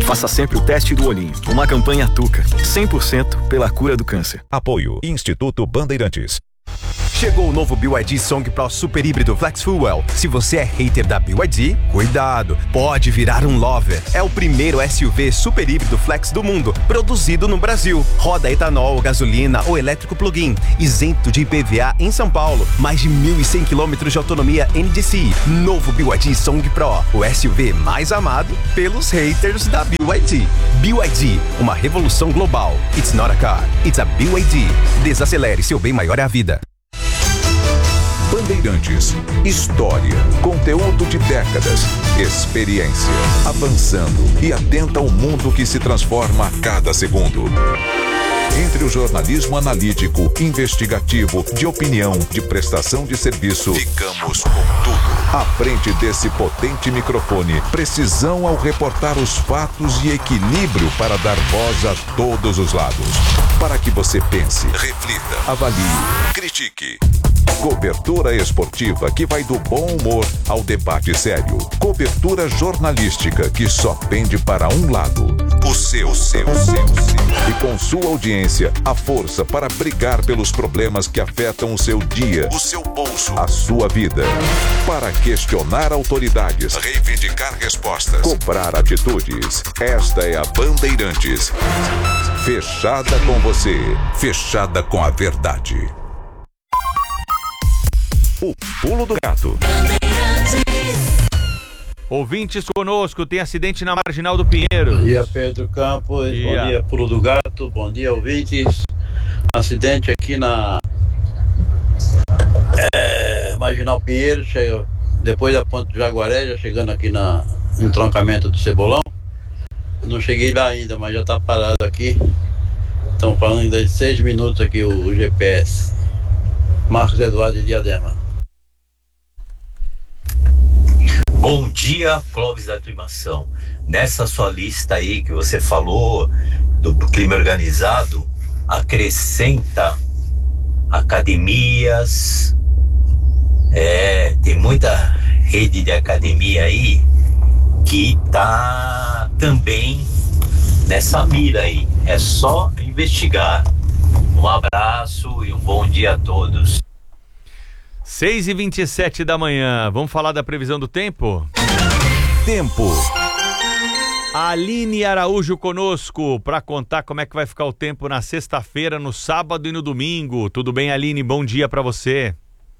Faça sempre o teste do olhinho. Uma campanha Tuca, 100% pela cura do câncer. Apoio Instituto Bandeirantes. Chegou o novo BYD Song Pro Super Híbrido Flex Fuel. Se você é hater da BYD, cuidado, pode virar um lover. É o primeiro SUV super híbrido flex do mundo, produzido no Brasil. Roda etanol, gasolina ou elétrico plug-in, isento de IPVA em São Paulo. Mais de 1.100 km de autonomia NDCi. Novo BYD Song Pro, o SUV mais amado pelos haters da BYD. BYD, uma revolução global. It's not a car, it's a BYD. Desacelere, seu bem maior é a vida. Bandeirantes. História, conteúdo de décadas, experiência, avançando e atenta ao mundo que se transforma a cada segundo. Entre o jornalismo analítico, investigativo, de opinião, de prestação de serviço, ficamos com tudo. À frente desse potente microfone, precisão ao reportar os fatos e equilíbrio para dar voz a todos os lados. Para que você pense, reflita, avalie, critique. Cobertura esportiva que vai do bom humor ao debate sério. Cobertura jornalística que só pende para um lado. O seu. E com sua audiência, a força para brigar pelos problemas que afetam o seu dia, o seu bolso, a sua vida. Para questionar autoridades, reivindicar respostas, cobrar atitudes. Esta é a Bandeirantes. Fechada com você, fechada com a verdade. O Pulo do Gato. Ouvintes conosco, tem acidente na Marginal do Pinheiro. Bom dia, Pedro Campos. Bom dia, Pulo do Gato. Bom dia, ouvintes. Acidente aqui na Marginal Pinheiro, depois da Ponte do Jaguaré, já chegando aqui no entroncamento do Cebolão. Não cheguei lá ainda, mas já está parado aqui. Estão falando ainda de 6 minutos aqui o GPS. Marcos Eduardo de Diadema. Bom dia, Clóvis da Aclimação. Nessa sua lista aí que você falou do crime organizado, acrescenta academias, tem muita rede de academia aí que tá também nessa mira aí. É só investigar. Um abraço e um bom dia a todos. 6h27 da manhã, vamos falar da previsão do tempo? Tempo. Aline Araújo conosco para contar como é que vai ficar o tempo na sexta-feira, no sábado e no domingo. Tudo bem, Aline? Bom dia para você.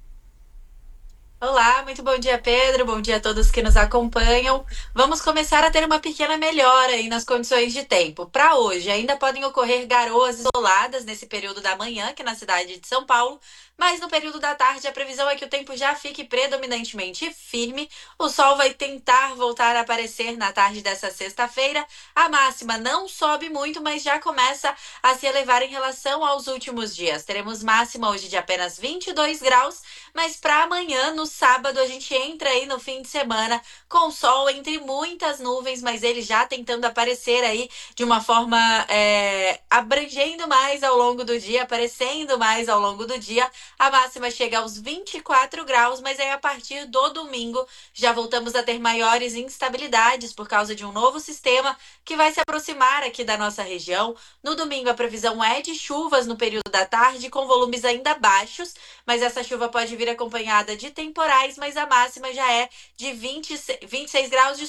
Olá, muito bom dia, Pedro. Bom dia a todos que nos acompanham. Vamos começar a ter uma pequena melhora aí nas condições de tempo. Para hoje, ainda podem ocorrer garoas isoladas nesse período da manhã aqui na cidade de São Paulo, mas no período da tarde a previsão é que o tempo já fique predominantemente firme. O sol vai tentar voltar a aparecer na tarde dessa sexta-feira. A máxima não sobe muito, mas já começa a se elevar em relação aos últimos dias. Teremos máxima hoje de apenas 22 graus, mas para amanhã, no sábado, a gente entra aí no fim de semana com sol entre muitas nuvens, mas ele já tentando aparecer aí de uma forma abrangendo mais ao longo do dia, aparecendo mais ao longo do dia. A máxima chega aos 24 graus, mas aí a partir do domingo já voltamos a ter maiores instabilidades por causa de um novo sistema que vai se aproximar aqui da nossa região. No domingo a previsão é de chuvas no período da tarde, com volumes ainda baixos, mas essa chuva pode vir acompanhada de temporais, mas a máxima já é de 26 graus,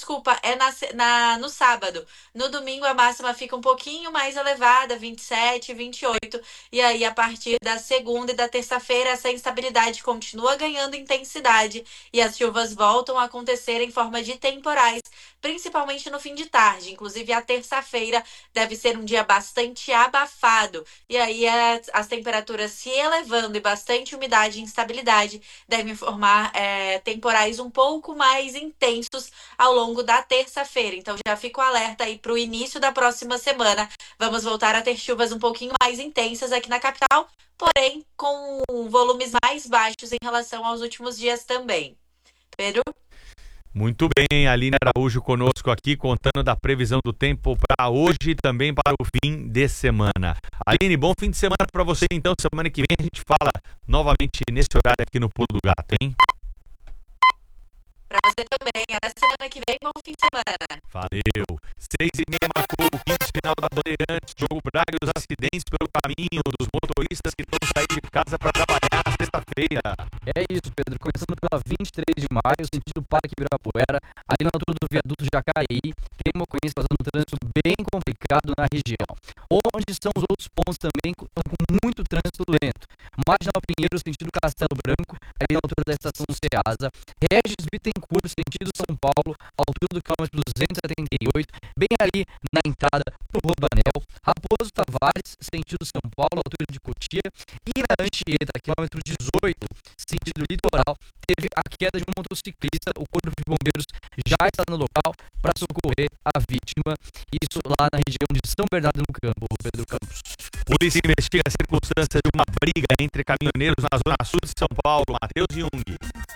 no sábado. No domingo a máxima fica um pouquinho mais elevada, 27, 28, e aí a partir da segunda e da terça-feira essa instabilidade continua ganhando intensidade e as chuvas voltam a acontecer em forma de temporais, principalmente no fim de tarde. Inclusive a terça-feira deve ser um dia bastante abafado, e aí as temperaturas se elevando e bastante umidade e instabilidade devem formar temporais um pouco mais intensos ao longo da terça-feira. Então já fico alerta aí para o início da próxima semana. Vamos voltar a ter chuvas um pouquinho mais intensas aqui na capital, porém com volumes mais baixos em relação aos últimos dias também. Pedro? Muito bem, Aline Araújo conosco aqui, contando da previsão do tempo para hoje e também para o fim de semana. Aline, bom fim de semana para você, então. Semana que vem a gente fala novamente nesse horário aqui no Pulo do Gato, hein? Para Pra você também. Até semana que vem, bom fim de semana. Valeu. 6h30 marcou o quinto final da Bandeirantes. Diogo Braga e os acidentes pelo caminho dos motoristas que estão saindo de casa para trabalhar na sexta-feira. É isso, Pedro. Começando pela 23 de maio, sentido Parque Ibirapuera, ali na altura do viaduto Jacareí, tem uma ocorrência fazendo um trânsito bem complicado na região. Onde estão os outros pontos também com muito trânsito lento. Marginal Pinheiro, sentido Castelo Branco, ali na altura da estação Ceasa. Regis Bittencourt, sentido São Paulo, altura do quilômetro 278, bem ali na entrada do Robanel. Raposo Tavares, sentido São Paulo, altura de Cotia. E na Anchieta, quilômetro 18, sentido litoral, teve a queda de um motociclista. O Corpo de Bombeiros já está no local para socorrer a vítima. Isso lá na região de São Bernardo do Campo, Pedro Campos. Polícia investiga a circunstância de uma briga entre caminhoneiros na zona sul de São Paulo. Matheus Jung.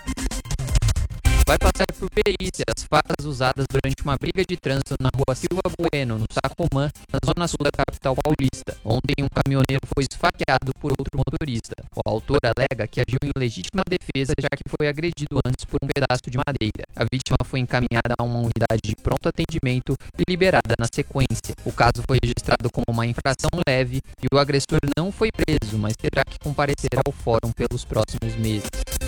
Vai passar por perícia as facas usadas durante uma briga de trânsito na rua Silva Bueno, no Sacomã, na zona sul da capital paulista. Ontem, um caminhoneiro foi esfaqueado por outro motorista. O autor alega que agiu em legítima defesa, já que foi agredido antes por um pedaço de madeira. A vítima foi encaminhada a uma unidade de pronto atendimento e liberada na sequência. O caso foi registrado como uma infração leve e o agressor não foi preso, mas terá que comparecer ao fórum pelos próximos meses.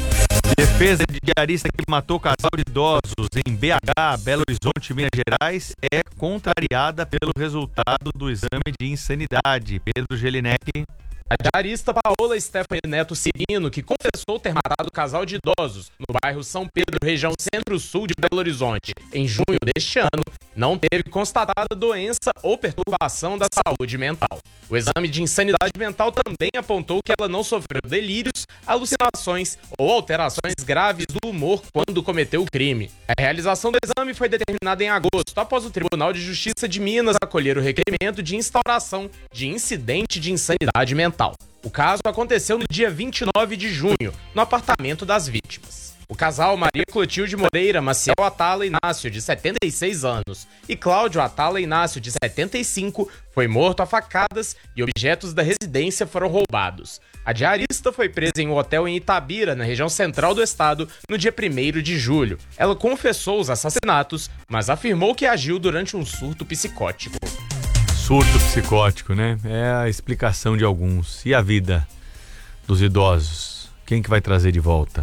Defesa de diarista que matou casal de idosos em BH, Belo Horizonte, Minas Gerais, é contrariada pelo resultado do exame de insanidade. Pedro Gelinek. A diarista Paola Stephanie Neto Cirino, que confessou ter matado o casal de idosos no bairro São Pedro, região centro-sul de Belo Horizonte, em junho deste ano, não teve constatada doença ou perturbação da saúde mental. O exame de insanidade mental também apontou que ela não sofreu delírios, alucinações ou alterações graves do humor quando cometeu o crime. A realização do exame foi determinada em agosto, após o Tribunal de Justiça de Minas acolher o requerimento de instauração de incidente de insanidade mental. O caso aconteceu no dia 29 de junho, no apartamento das vítimas. O casal Maria Clotilde Moreira Maciel Atala Inácio, de 76 anos, e Cláudio Atala Inácio, de 75, foi morto a facadas e objetos da residência foram roubados. A diarista foi presa em um hotel em Itabira, na região central do estado, no dia 1º de julho. Ela confessou os assassinatos, mas afirmou que agiu durante um surto psicótico. Surto psicótico, né? É a explicação de alguns. E a vida dos idosos? Quem que vai trazer de volta?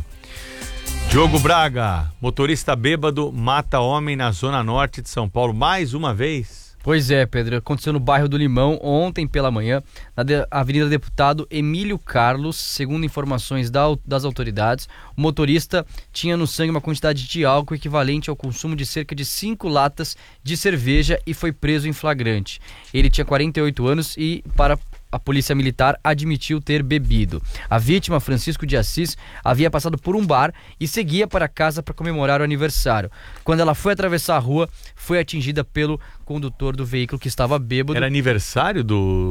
Diogo Braga, motorista bêbado, mata homem na zona norte de São Paulo mais uma vez. Pois é, Pedro, aconteceu no bairro do Limão ontem pela manhã, na Avenida Deputado Emílio Carlos. Segundo informações das autoridades, o motorista tinha no sangue uma quantidade de álcool equivalente ao consumo de cerca de 5 latas de cerveja e foi preso em flagrante. Ele tinha 48 anos e, para a polícia militar, admitiu ter bebido. A vítima, Francisco de Assis, havia passado por um bar e seguia para casa para comemorar o aniversário. Quando ela foi atravessar a rua, foi atingida pelo condutor do veículo que estava bêbado. Era aniversário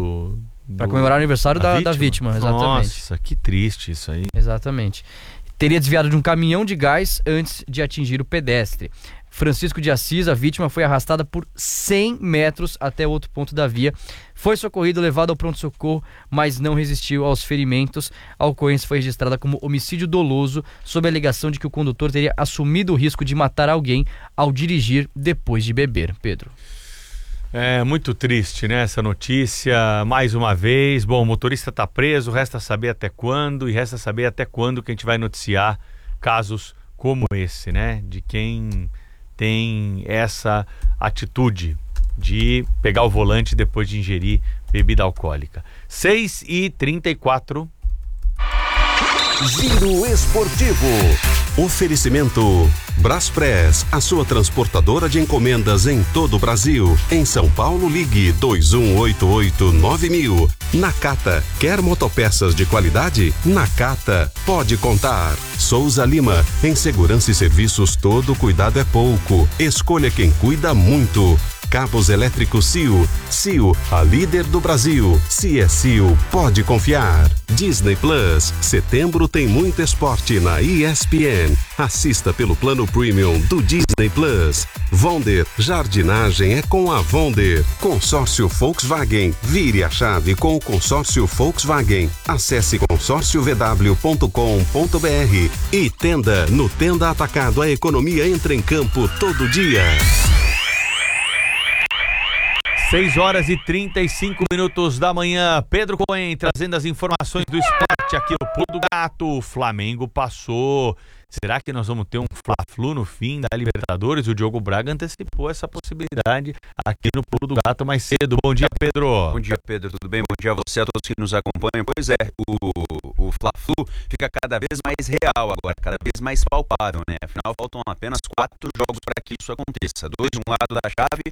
para comemorar o aniversário da vítima, exatamente. Nossa, que triste isso aí. Exatamente. Teria desviado de um caminhão de gás antes de atingir o pedestre. Francisco de Assis, a vítima, foi arrastada por 100 metros até outro ponto da via. Foi socorrido, levado ao pronto-socorro, mas não resistiu aos ferimentos. A ocorrência foi registrada como homicídio doloso, sob a alegação de que o condutor teria assumido o risco de matar alguém ao dirigir depois de beber. Pedro. É muito triste, né, essa notícia, mais uma vez. Bom, o motorista está preso, resta saber até quando, e resta saber até quando que a gente vai noticiar casos como esse, né, de quem tem essa atitude de pegar o volante depois de ingerir bebida alcoólica. 6h34. Giro Esportivo. Oferecimento Braspress, a sua transportadora de encomendas em todo o Brasil. Em São Paulo, ligue 2188-9000. Nakata, quer motopeças de qualidade? Nakata, pode contar. Souza Lima, em segurança e serviços todo cuidado é pouco. Escolha quem cuida muito. Cabos elétricos CIO. CIO, a líder do Brasil. Se é CIO, pode confiar. Disney Plus, setembro tem muito esporte na ESPN. Assista pelo plano Premium do Disney Plus. Vonder, jardinagem é com a Vonder. Consórcio Volkswagen. Vire a chave com o consórcio Volkswagen. Acesse consórciovw.com.br. E Tenda. No Tenda Atacado, a economia entra em campo todo dia. 6h35 da manhã. Pedro Cohen trazendo as informações do esporte aqui no Pulo do Gato. O Flamengo passou. Será que nós vamos ter um Fla-Flu no fim da Libertadores? O Diogo Braga antecipou essa possibilidade aqui no Pulo do Gato mais cedo. Bom dia, Pedro. Bom dia, Pedro. Tudo bem? Bom dia a você, a todos que nos acompanham. Pois é, o Fla-Flu fica cada vez mais real agora, cada vez mais palpável, né? Afinal, faltam apenas 4 jogos para que isso aconteça. 2 de um lado da chave,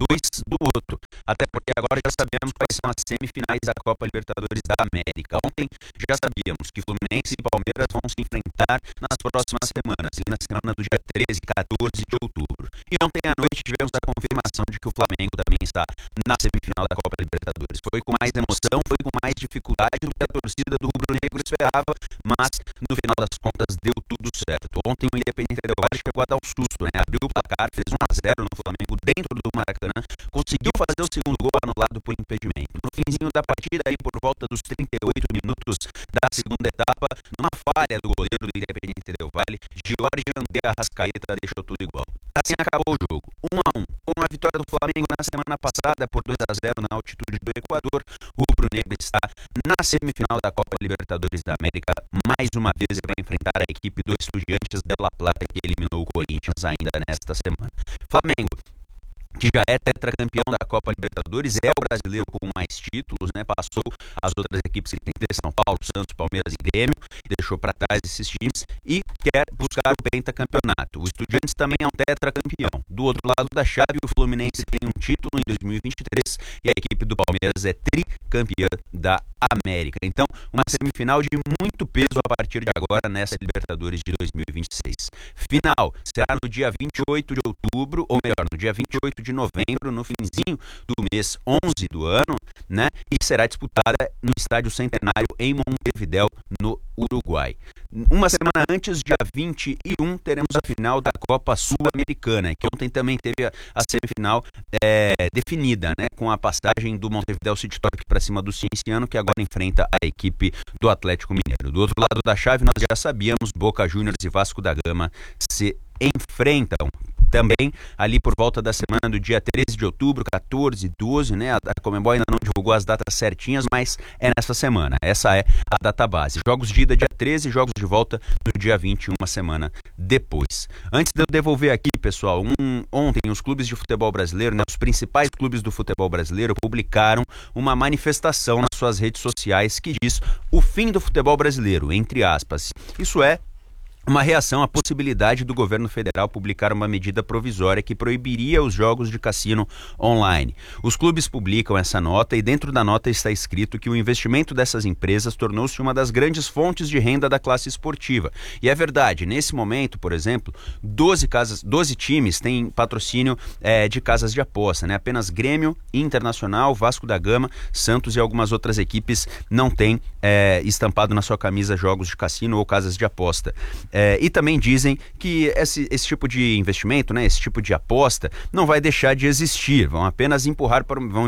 2 do outro. Até porque agora já sabemos quais são as semifinais da Copa Libertadores da América. Ontem já sabíamos que Fluminense e Palmeiras vão se enfrentar nas próximas semanas, e na semana do dia 13 e 14 de outubro. E ontem à noite tivemos a confirmação de que o Flamengo também está na semifinal da Copa Libertadores. Foi com mais emoção, foi com mais dificuldade do que a torcida do rubro-negro esperava, mas no final das contas deu tudo certo. Ontem o Independente Del Valle chegou a dar um susto, né? Abriu o placar, fez 1-0 no Flamengo dentro do Maracanã, conseguiu fazer o segundo gol anulado por impedimento. No finzinho da partida, aí por volta dos 38 minutos da segunda etapa, numa falha do goleiro do Independente Del Valle, Jorge André Arrascaeta deixou tudo igual. Assim acabou o jogo, 1-1. Com a vitória do Flamengo na semana passada por 2-0 na altitude do Equador, o rubro-negro está na semifinal da Copa Libertadores da América, mais uma vez vai enfrentar a equipe do Estudiantes de La Plata, que eliminou o Corinthians ainda nesta semana. Flamengo, que já é tetracampeão da Copa Libertadores, é o brasileiro com mais títulos, né? Passou as outras equipes que tem que ter, São Paulo, Santos, Palmeiras e Grêmio, deixou para trás esses times e quer buscar o pentacampeonato. O Estudiantes também é um tetracampeão. Do outro lado da chave, o Fluminense tem um título em 2023 e a equipe do Palmeiras é tricampeã da América. Então, uma semifinal de muito peso a partir de agora nessa Libertadores de 2026. Final será no dia 28 de outubro, ou melhor, no dia 28 de novembro, no finzinho do mês 11 do ano, né? E será disputada no Estádio Centenário em Montevidéu, no Uruguai. Uma semana antes, dia 21, teremos a final da Copa Sul-Americana, que ontem também teve a semifinal definida, né? Com a passagem do Montevidéu City Torque para cima do Cienciano, que agora enfrenta a equipe do Atlético Mineiro. Do outro lado da chave, nós já sabíamos, Boca Juniors e Vasco da Gama se enfrentam. Também ali por volta da semana do dia 13 de outubro, 14, 12, né? A Conmebol ainda não divulgou as datas certinhas, mas é nessa semana. Essa é a data base. Jogos de ida dia 13, jogos de volta no dia 21, uma semana depois. Antes de eu devolver aqui, pessoal, ontem os clubes de futebol brasileiro, né, os principais clubes do futebol brasileiro publicaram uma manifestação nas suas redes sociais que diz o fim do futebol brasileiro, entre aspas. Isso é uma reação à possibilidade do governo federal publicar uma medida provisória que proibiria os jogos de cassino online. Os clubes publicam essa nota e dentro da nota está escrito que o investimento dessas empresas tornou-se uma das grandes fontes de renda da classe esportiva. E é verdade, nesse momento, por exemplo, 12 times têm patrocínio de casas de aposta, né? Apenas Grêmio, Internacional, Vasco da Gama, Santos e algumas outras equipes não têm estampado na sua camisa jogos de cassino ou casas de aposta. E também dizem que esse tipo de investimento, né, esse tipo de aposta, não vai deixar de existir, vão apenas empurrar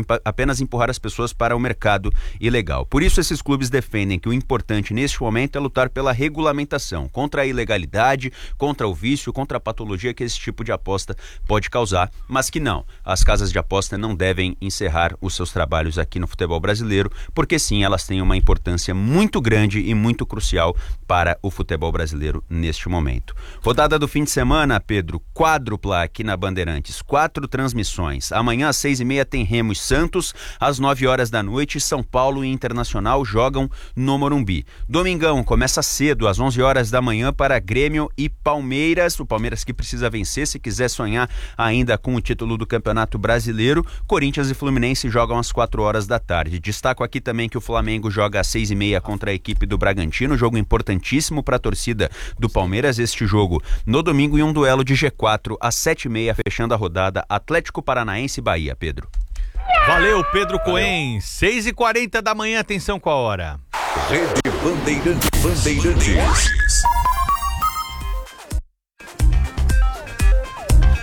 as pessoas para o mercado ilegal. Por isso, esses clubes defendem que o importante neste momento é lutar pela regulamentação, contra a ilegalidade, contra o vício, contra a patologia que esse tipo de aposta pode causar, mas que não, as casas de aposta não devem encerrar os seus trabalhos aqui no futebol brasileiro, porque sim, elas têm uma importância muito grande e muito crucial para o futebol brasileiro neste momento. Rodada do fim de semana, Pedro, quádrupla aqui na Bandeirantes, 4 transmissões. Amanhã às 6h30 tem Remo e Santos, às 9 horas da noite São Paulo e Internacional jogam no Morumbi. Domingão começa cedo, às 11 horas da manhã para Grêmio e Palmeiras, o Palmeiras que precisa vencer se quiser sonhar ainda com o título do Campeonato Brasileiro. Corinthians e Fluminense jogam às 4 horas da tarde. Destaco aqui também que o Flamengo joga às 6h30 contra a equipe do Bragantino, jogo importantíssimo para a torcida do Palmeiras, este jogo no domingo, e um duelo de G4 às 7h30, fechando a rodada Atlético Paranaense e Bahia, Pedro. Valeu, Pedro Cohen. 6h40 da manhã, atenção com a hora. Rede Bandeirantes.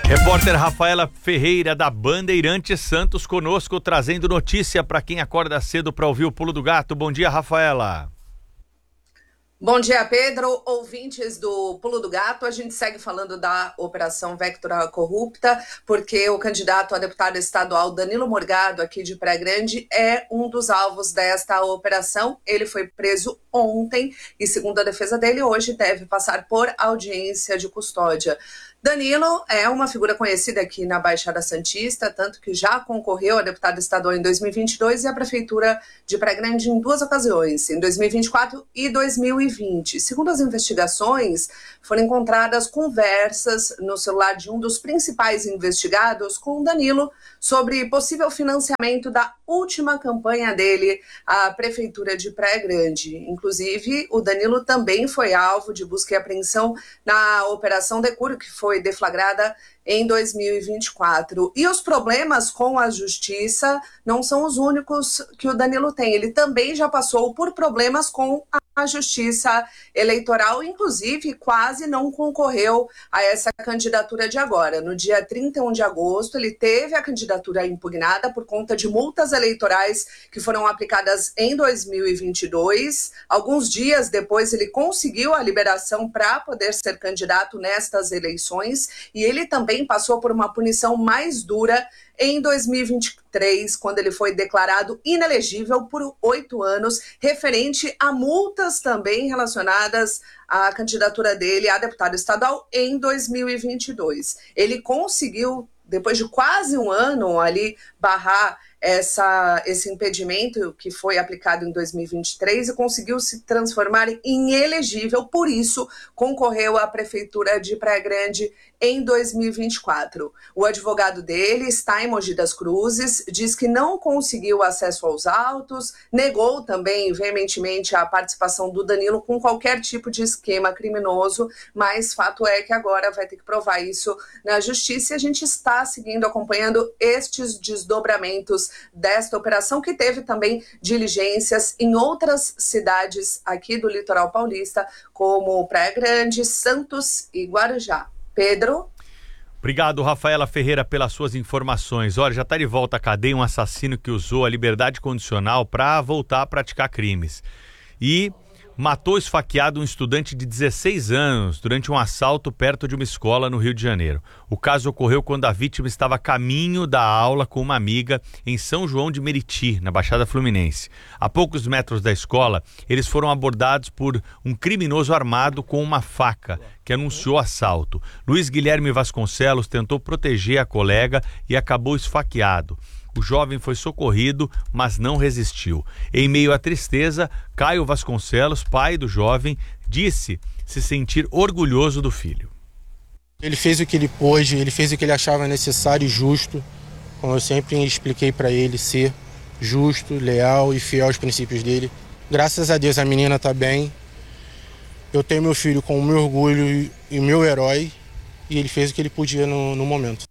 Repórter Rafaela Ferreira da Bandeirantes Santos conosco, trazendo notícia para quem acorda cedo para ouvir o Pulo do Gato. Bom dia, Rafaela. Bom dia, Pedro. Ouvintes do Pulo do Gato, a gente segue falando da Operação Vectra Corrupta, porque o candidato a deputado estadual Danilo Morgado, aqui de Praia Grande, é um dos alvos desta operação. Ele foi preso ontem e, segundo a defesa dele, hoje deve passar por audiência de custódia. Danilo é uma figura conhecida aqui na Baixada Santista, tanto que já concorreu a deputado estadual em 2022 e a Prefeitura de Praia Grande em 2 ocasiões, em 2024 e 2020. Segundo as investigações, foram encontradas conversas no celular de um dos principais investigados com Danilo sobre possível financiamento da última campanha dele à Prefeitura de Praia Grande. Inclusive, o Danilo também foi alvo de busca e apreensão na Operação Decuro, que foi deflagrada em 2024. E os problemas com a justiça não são os únicos que o Danilo tem. Ele também já passou por problemas com a justiça eleitoral, inclusive quase não concorreu a essa candidatura de agora. No dia 31 de agosto, ele teve a candidatura impugnada por conta de multas eleitorais que foram aplicadas em 2022. Alguns dias depois, ele conseguiu a liberação para poder ser candidato nestas eleições, e ele também passou por uma punição mais dura em 2023, quando ele foi declarado inelegível por 8 anos, referente a multas também relacionadas à candidatura dele a deputado estadual em 2022. Ele conseguiu, depois de quase um ano ali, barrar esse impedimento que foi aplicado em 2023 e conseguiu se transformar em elegível, por isso concorreu à Prefeitura de Praia Grande em 2024. O advogado dele está em Mogi das Cruzes, diz que não conseguiu acesso aos autos, negou também veementemente a participação do Danilo com qualquer tipo de esquema criminoso, mas fato é que agora vai ter que provar isso na justiça, e a gente está seguindo, acompanhando estes desdobramentos desta operação, que teve também diligências em outras cidades aqui do litoral paulista, como Praia Grande, Santos e Guarujá. Pedro? Obrigado, Rafaela Ferreira, pelas suas informações. Olha, já está de volta à cadeia um assassino que usou a liberdade condicional para voltar a praticar crimes. E matou esfaqueado um estudante de 16 anos durante um assalto perto de uma escola no Rio de Janeiro. O caso ocorreu quando a vítima estava a caminho da aula com uma amiga em São João de Meriti, na Baixada Fluminense. A poucos metros da escola, eles foram abordados por um criminoso armado com uma faca, que anunciou assalto. Luiz Guilherme Vasconcelos tentou proteger a colega e acabou esfaqueado. O jovem foi socorrido, mas não resistiu. Em meio à tristeza, Caio Vasconcelos, pai do jovem, disse se sentir orgulhoso do filho. Ele fez o que ele pôde, ele fez o que ele achava necessário e justo, como eu sempre expliquei para ele, ser justo, leal e fiel aos princípios dele. Graças a Deus a menina está bem. Eu tenho meu filho com o meu orgulho e o meu herói, e ele fez o que ele podia no momento.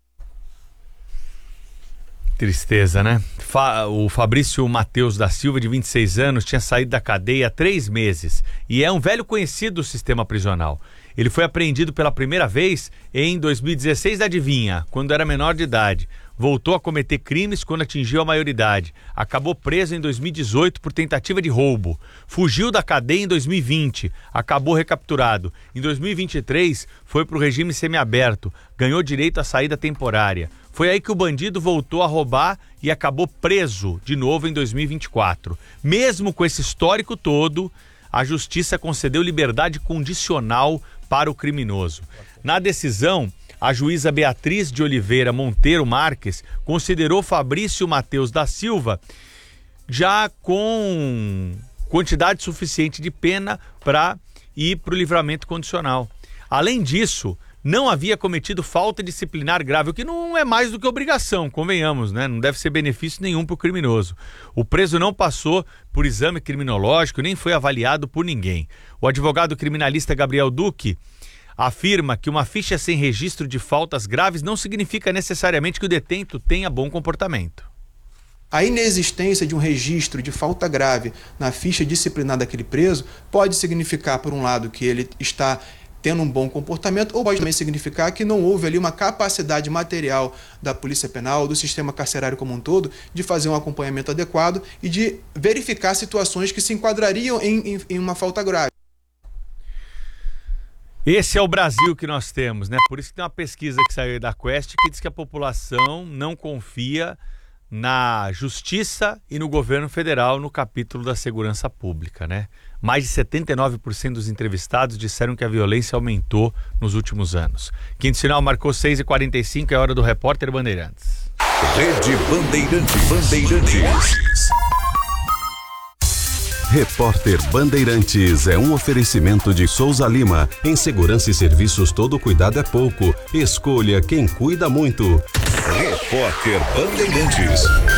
Tristeza, né? O Fabrício Matheus da Silva, de 26 anos, tinha saído da cadeia há 3 meses e é um velho conhecido do sistema prisional. Ele foi apreendido pela primeira vez em 2016, adivinha, quando era menor de idade. Voltou a cometer crimes quando atingiu a maioridade. Acabou preso em 2018 por tentativa de roubo. Fugiu da cadeia em 2020. Acabou recapturado. Em 2023, foi para o regime semiaberto. Ganhou direito à saída temporária. Foi aí que o bandido voltou a roubar e acabou preso de novo em 2024. Mesmo com esse histórico todo, a justiça concedeu liberdade condicional para o criminoso. Na decisão, a juíza Beatriz de Oliveira Monteiro Marques considerou Fabrício Matheus da Silva já com quantidade suficiente de pena para ir para o livramento condicional. Além disso, não havia cometido falta disciplinar grave, o que não é mais do que obrigação, convenhamos, né? Não deve ser benefício nenhum para o criminoso. O preso não passou por exame criminológico, nem foi avaliado por ninguém. O advogado criminalista Gabriel Duque afirma que uma ficha sem registro de faltas graves não significa necessariamente que o detento tenha bom comportamento. A inexistência de um registro de falta grave na ficha disciplinar daquele preso pode significar, por um lado, que ele está tendo um bom comportamento, ou pode também significar que não houve ali uma capacidade material da Polícia Penal, do sistema carcerário como um todo, de fazer um acompanhamento adequado e de verificar situações que se enquadrariam em uma falta grave. Esse é o Brasil que nós temos, né? Por isso que tem uma pesquisa que saiu da Quest que diz que a população não confia na Justiça e no governo federal no capítulo da segurança pública, né? Mais de 79% dos entrevistados disseram que a violência aumentou nos últimos anos. Quinto sinal marcou 6h45, é hora do Repórter Bandeirantes. Rede Bandeirantes. Repórter Bandeirantes é um oferecimento de Souza Lima. Em segurança e serviços, todo cuidado é pouco. Escolha quem cuida muito. Repórter Bandeirantes.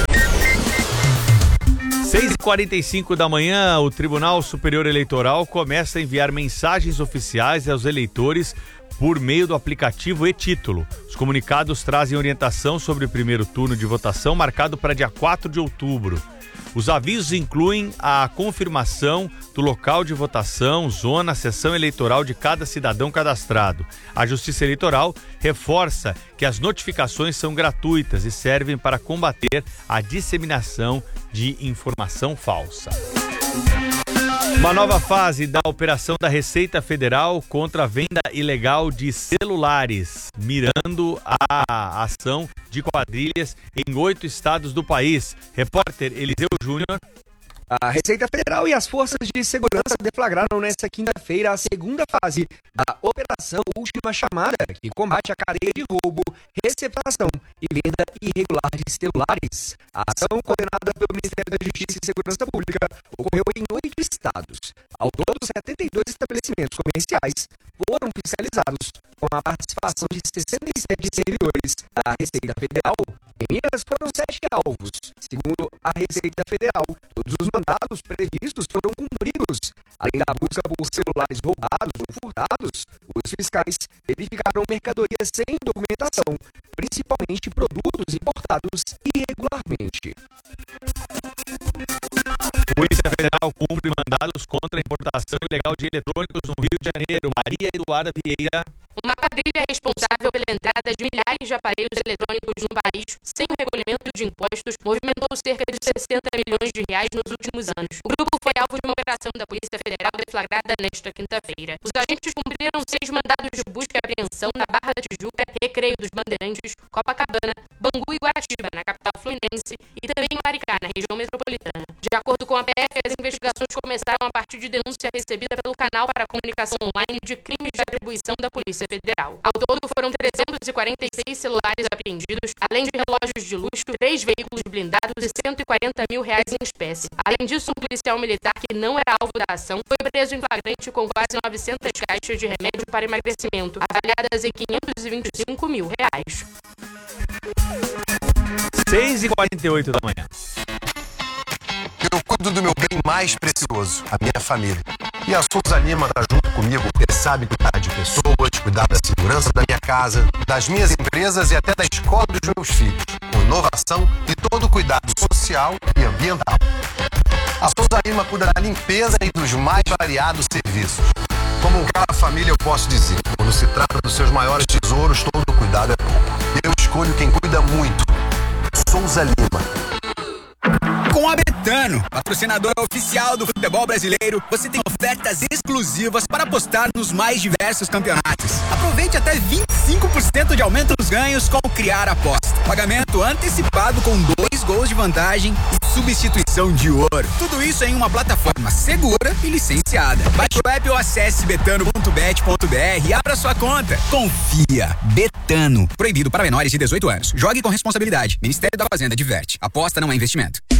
6h45 da manhã, o Tribunal Superior Eleitoral começa a enviar mensagens oficiais aos eleitores por meio do aplicativo e-Título. Os comunicados trazem orientação sobre o primeiro turno de votação marcado para dia 4 de outubro. Os avisos incluem a confirmação do local de votação, zona, sessão eleitoral de cada cidadão cadastrado. A Justiça Eleitoral reforça que as notificações são gratuitas e servem para combater a disseminação de informação falsa. Uma nova fase da operação da Receita Federal contra a venda ilegal de celulares, mirando a ação de quadrilhas em 8 estados do país. Repórter Eliseu Júnior. A Receita Federal e as forças de segurança deflagraram nesta quinta-feira a segunda fase da Operação Última Chamada, que combate a cadeia de roubo, receptação e venda irregular de celulares. A ação, coordenada pelo Ministério da Justiça e Segurança Pública, ocorreu em 8 estados. Ao todo, 72 estabelecimentos comerciais foram fiscalizados, com a participação de 67 servidores da Receita Federal. Em Minas, foram 7 alvos. Segundo a Receita Federal, todos os mandados previstos foram cumpridos. Além da busca por celulares roubados ou furtados, os fiscais verificaram mercadorias sem documentação, principalmente produtos importados irregularmente. A Polícia Federal cumpre mandados contra a importação ilegal de eletrônicos no Rio de Janeiro. Maria Eduarda Vieira. Uma quadrilha responsável pela entrada de milhares de aparelhos eletrônicos no país sem o recolhimento de impostos movimentou cerca de 60 milhões de reais nos últimos anos. O grupo foi alvo de uma operação da Polícia Federal deflagrada nesta quinta-feira. Os agentes cumpriram 6 mandados de busca e apreensão na Barra da Tijuca, Recreio dos Bandeirantes, Copacabana, Bangu e Guaratiba, na capital fluminense, e também em Maricá, na região metropolitana. De acordo com a PF, as investigações começaram a partir de denúncia recebida pelo canal para a comunicação online de crimes de atribuição da Polícia Federal. Ao todo, foram 346 celulares apreendidos, além de relógios de luxo, 3 veículos blindados e 140 mil reais em espécie. Além disso, um policial militar que não era alvo da ação foi preso em flagrante com quase 900 caixas de remédio para emagrecimento, avaliadas em 525 mil reais. 6h48 da manhã. Eu cuido do meu bem mais precioso, a minha família. E a Souza Lima está junto comigo, porque sabe cuidar de pessoas, cuidar da segurança da minha casa, das minhas empresas e até da escola dos meus filhos, com inovação e todo o cuidado social e ambiental. A Souza Lima cuida da limpeza e dos mais variados serviços. Como um cara da família, eu posso dizer, quando se trata dos seus maiores tesouros, todo o cuidado é pouco. Eu escolho quem cuida muito. Souza Lima. Com a Betano, patrocinadora oficial do futebol brasileiro, você tem ofertas exclusivas para apostar nos mais diversos campeonatos. Aproveite até 25% de aumento nos ganhos com o Criar Aposta. Pagamento antecipado com 2 gols de vantagem e substituição de ouro. Tudo isso em uma plataforma segura e licenciada. Baixe o app ou acesse betano.bet.br e abra sua conta. Confia. Betano. Proibido para menores de 18 anos. Jogue com responsabilidade. Ministério da Fazenda diverte. Aposta não é investimento.